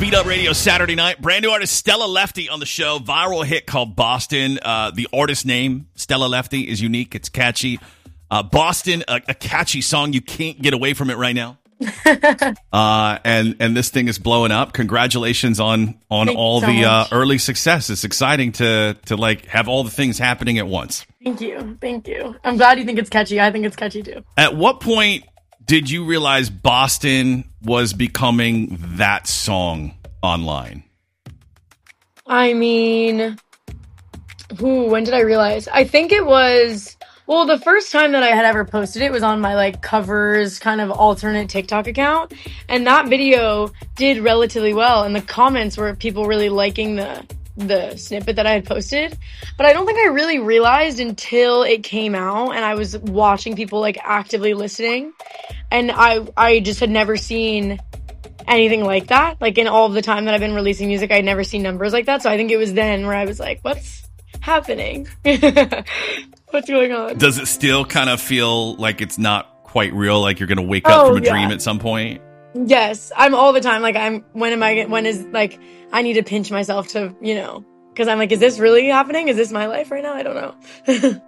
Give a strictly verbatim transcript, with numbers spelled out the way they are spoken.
Beat Up Radio Saturday night. Brand new artist Stella Lefty on the show. Viral hit called Boston. Uh, the artist name, Stella Lefty, is unique. It's catchy. Uh, Boston, a, a catchy song. You can't get away from it right now. uh, and and this thing is blowing up. Congratulations on on Thank all you so the uh, much. early success. It's exciting to to like have all the things happening at once. Thank you. Thank you. I'm glad you think it's catchy. I think it's catchy too. At what point did you realize Boston was becoming that song online? I mean, who, when did I realize? I think it was, well, the first time that I had ever posted it was on my like covers kind of alternate TikTok account. And that video did relatively well. And the comments were people really liking the the snippet that I had posted. But I don't think I really realized until it came out and I was watching people like actively listening. And I I just had never seen anything like that. Like in all of the time that I've been releasing music, I'd never seen numbers like that. So I think it was then where I was like, what's happening? What's going on? Does it still kind of feel like it's not quite real? Like you're going to wake up Oh, from a yeah. dream at some point? Yes, I'm all the time. Like I'm, when am I, when is like, I need to pinch myself to, you know, because I'm like, is this really happening? Is this my life right now? I don't know.